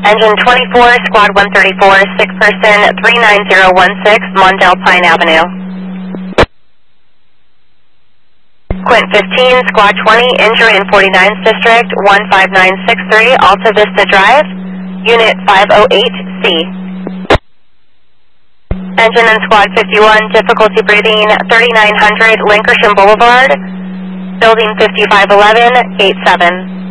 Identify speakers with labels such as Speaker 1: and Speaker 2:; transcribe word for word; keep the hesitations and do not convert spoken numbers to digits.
Speaker 1: Engine twenty-four, Squad one thirty-four, sick person, three nine zero one six, Mondale Pine Avenue. Quint fifteen, Squad twenty, injury in forty-ninth District, one five nine six three, Alta Vista Drive, Unit five oh eight C. Engine in Squad fifty-one, difficulty breathing, thirty-nine hundred Lankershim Boulevard, Building fifty-five eleven, gate seven.